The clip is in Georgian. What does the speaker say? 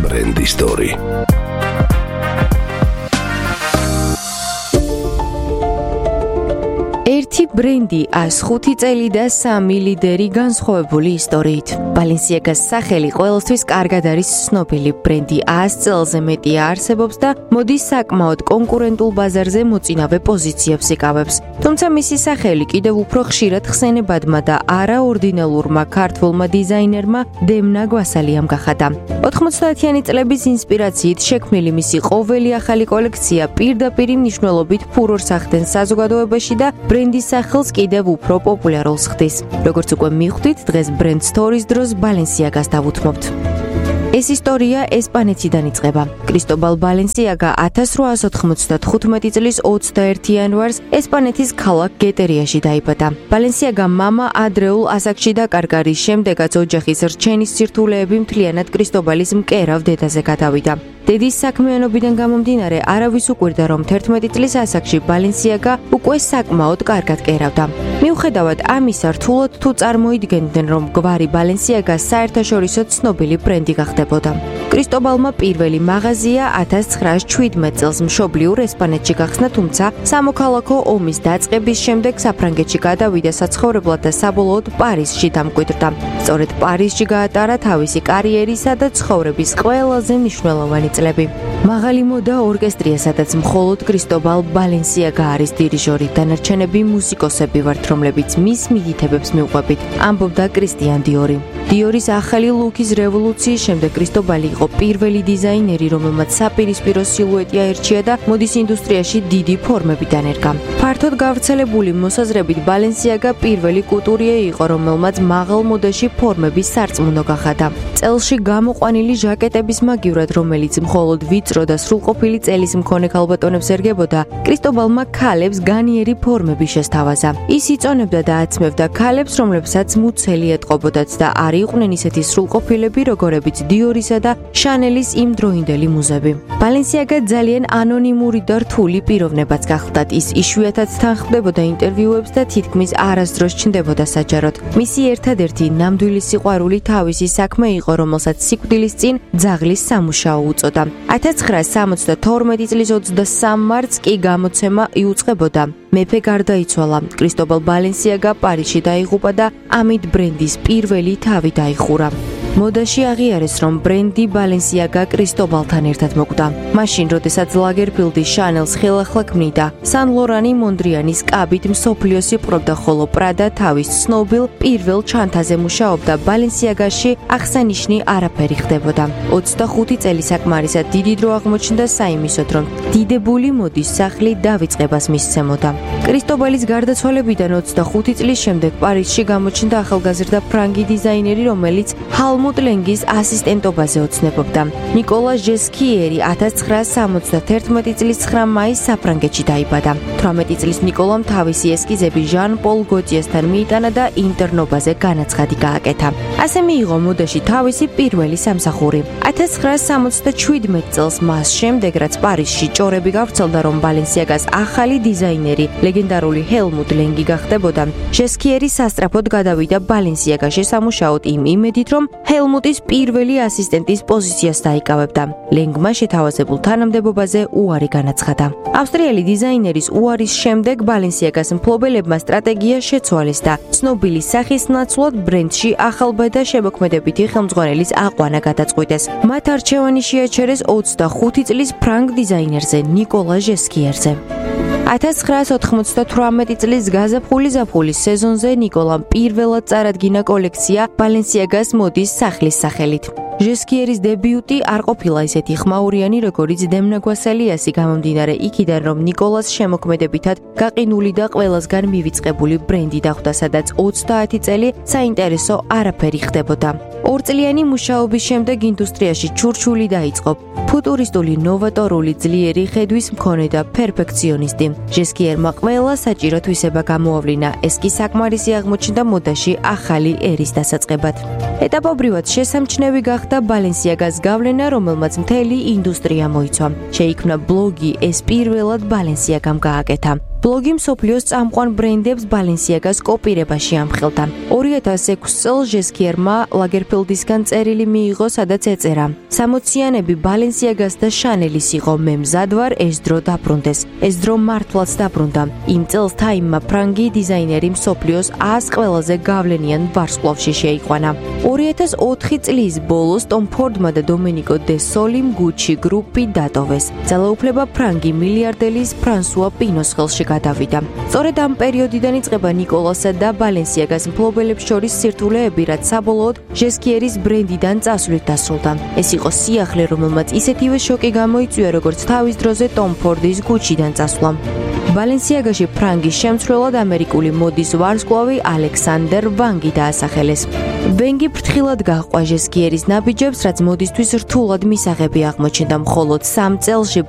ბრენდი სტორი. ერთი ბრენდი 105 წელი და 3 ლიდერი განსხვავებული ისტორიით. Balenciaga-ს სახელი ყველასთვის კარგად არის ცნობილი. ბრენდი 100 წელზე მეტია არსებობს და მოდის საკმაოდ კონკურენტულ ბაზარზე მოწინავე პოზიციებს იკავებს. თუმცა მისი სახელი კიდევ უფრო ხშირად ხსენებადმა და არაორდინალურმა ქართველმა დიზაინერმა დემნა გვასალიამ გახადა. 90-იანი წლების ინსპირაციით შექმნილი მისი ყოველი ახალი კოლექცია პირდაპირ მნიშვნელობით ფურორს ახდენს საზოგადოებაში და ბრენდის სახელს კიდევ უფრო პოპულარულს ხდის. როგორც უკვე მიხვდით, დღეს ბრენდ სტორის დროს Balenciaga-ს დავუთმობთ. ეს ისტორია ესპანეთიდან იწყება. კრისტობალ ბალენსიაგა 1895 წლის 21 იანვარს ესპანეთის ქალაქ გეტერიაში დაიბადა. ბალენსიაგა მამა ადრეულ ასაკში დაკარგა, რის შემდეგაც ოჯახის რჩენის სირთულეები მთლიანად კრისტობალის მკერავ დედაზე გადავიდა. დედის საქმიანობიდან გამომდინარე არავის უყვირდა, რომ 11 წლის ასაკში ბალენსიაგა უკვე საკმაოდ კარგად კერავდა. მიუხედავად ამისა, რთულად თუ წარმოიდგენდნენ, რომ გვარი ბალენსიაგა საერთაშორისო ცნობილი ბრენდი გახდებოდა. კრისტობალმა პირველი მაღაზია 1917 წელს მშობლიურ ესპანეთში გახსნა, თუმცა სამოქალაქო ომის დაწყების შემდეგ საფრანგეთში გადავიდა საცხოვრებლად და საბოლოოდ პარიზში დამკვიდრდა. სწორედ პარიზში გაატარა თავისი კარიერისა და ცხოვრების ყველაზე მნიშვნელოვანი წლები. მაღალი მოდა ორკესტრია, სადაც მხოლოდ კრისტობალ ბალენსიაგა არის დირიჟორი, დანარჩენები მუსიკოსები ვართ, რომლებიც მის მიგითებებს მიუყვებით, ამბობდა კრისტიან დიორი. დიორის ახალი ლუკის რევოლუციის შემდეგ კრისტობალი იყო პირველი დიზაინერი, რომელმაც საპირისპირო სილუეტი აერჩია და მოდის ინდუსტრიაში დიდი ფორმები დანერგა. ფართოდ გავრცელებული მოსაზრებით ბალენსიაგა პირველი კუტურიე იყო, რომელმაც მაღალ მოდაში ფორმების სარწმუნო გახადა. წელში გამოყვანილი ჟაკეტების მაგივრად, რომელიც მხოლოდ ვიწრო და სრულყოფილი წელის მქონე ქალბატონებს ერგებოდა, კრისტობალმა ქალებს განიერი ფორმები შესთავაზა. ის იწონებდა და აცმევდა ქალებს, რომლებსაც მუცელი ეტყობოდათ და არ იყვნენ ისეთი სრულყოფილები, როგორებიც დიორისა და შანელის იმდროინდელი მუზები. ბალენსიაგა ძალიან ანონიმური და რთული პიროვნებაც გახლდათ. ის იშვიათად თანხმდებოდა ინტერვიუებს და თითქმის არასდროს ჩნდებოდა საჯაროდ. მისი ერთადერთი ნამდვილი სიყვარული თავისი საქმე იყო, რომელსაც სიკვდილის წინ ძაღლის სამუშაო უწოდა. 1972 წლის 23 მარტს კი გამოცემა იუწყებოდა. მეფე გარდაიცვალა. კრისტობალ ბალენსიაგა პარიზში დაიღუპა და ამით ბრენდის პირველი თავი დაიხურა. მოდაში აღიარეს, რომ ბრენდი ბალენსიაგა კრისტობალთან ერთად მოკვდა. მაშინ, როდესაც ლაგერფილდი შანელს ხელახლა ქმნიდა, სან ლორანი მონდრიანის კაბით მსოფლიოს იპყრობდა, ხოლო პრადა თავის ცნობილ პირველ ჩანთაზე მუშაობდა, ბალენსიაგაში აღსანიშნი არაფერი ხდებოდა. 25 წელი საკმარისად დიდი დრო აღმოჩნდა საიმისოდ, რომ დიდებული მოდის სახლი დავიწყებას მისცემოდა. კრისტობალის გარდაცვალებიდან 25 წლის შემდეგ პარიზში გამოჩნდა ახალგაზრდა ფრანგი დიზაინერი, რომელიც ჰელმუტ ლენგის ასისტენტობაზე ოცნებობდა. ნიკოლა ჟესკიერი 1971 წლის 9 მაისს საფრანგეთში დაიბადა. 18 წლის ნიკოლამ თავისი ესკიზები ჟან პოლ გოტიესთან მიიტანა და ინტერნობაზე განაცხადი გააკეთა. ასე მიიღო მოდაში თავისი პირველი სამსახური. 1977 წელს მას შემდეგ, რაც პარიზში ჭორები გავრცელდა, რომ ბალენსიაგას ახალი დიზაინერი ლეგენდარული ჰელმუტ ლენგი გახდებოდა, ჟესკიერი სასწრაფოდ გადავიდა ბალენსიაგაში სამუშაოდ იმ იმედით, რომ ჰელმუტის პირველი ასისტენტის პოზიციას დაიკავებდა. ლენგმა შეთავაზებულ თანამდებობაზე უარი განაცხადა. ავსტრიელი დიზაინერის უარის შემდეგ ბალენსიაგას მფლობელებმა სტრატეგია შეცვალეს და ცნობილი სახის ნაცვლად ბრენდში ახალბედა შემოქმედებითი ხელმძღვანელის აყვანა გადაწყვიტეს. მათ არჩევანი შეაჩერეს 25 წლის ფრანგ დიზაინერზე, ნიკოლა ჟესკიერზე. 1998 წლის გაზაფხულის სეზონზე ნიკოლამ პირველად წარადგინა კოლექცია ბალენსიაგას მოდის სახლის სახელით. ჟესკიერის დებიუტი არ ყოფილა ისეთი ხმაურიანი, როგორც დემნა გვასალიასი, გამომდინარე იქიდან, რომ ნიკოლას შემოქმედებითად გაყინული და ყველასგან მივიწყებული ბრენდი დახვდა, სადაც 30 წელი საინტერესო არაფერი ხდებოდა. ორწლიანი მუშაობის შემდეგ ინდუსტრიაში ჩურჩული დაიწყო. ფუტურისტული, ნოვატორული, ძლიერი ხედვის მქონე და პერფექციონისტი. ჟესკიერმა ყველა საჭირო თვისება გამოავლინა. ეს კი საკმარისი აღმოჩნდა მოდაში ახალი ერის დასაწყებად. ეტაპობრივად შესამჩნევი გახდა ბალენსიაგას გავლენა, რომელმაც მთელი ინდუსტრია მოიცვა. შეიქმნა ბლოგი, ეს პირველად ბალენსიაგამ გააკეთა. ბლოგი მსოფლიოს წამყვან ბრენდებს Balenciaga-ს კოპირებაში ამხელდა. 2006 წელს ჟესკიერმა ლაგერფელდისგან წერილი მიიღო, სადაც ეწერა: "60-იანები Balenciaga-ს და Chanel-ის იყო, მე მზად ვარ ეს დრო დაბრუნდეს." ეს დრო მართლაც დაბრუნდა. იმ წელს Time-მა ფრანგი დიზაინერი მსოფლიოს 100 ყველაზე გავლენიან ვარსკვლავში შეიყვანა. 2004 წლის ბოლოს Tom Ford-მა და Domenico De Solim Gucci გრუპი დატოვეს. ძალაუფლება ფრანგი მილიარდერის ფრანსუა პინოს ხელში გადავიდა. სწორედ ამ პერიოდიდან იწყება ნიკოლასა და Balenciaga-ს მფლობელებს შორის სირთულეები, რაც საბოლოოდ ჟესკიერის ბრენდიდან წასვლით დასრულდა. ეს იყო სიახლე, რომელმაც ისეთივე შოკი გამოიწვია, როგორც თავის დროზე Tom Ford-ის Gucci-დან წასვლამ. Balenciaga-ში ფრანგის შემცვლელად ამერიკული მოდის ვარსკვლავი ალექსანდერ ვანგი დაასახელეს. ვენგი ფრთხილად გაჰყვა ჟესკიერის ნაბიჯებს, რაც მოდისთვის რთულად მისაღები აღმოჩნდა. მხოლოდ 3 წელში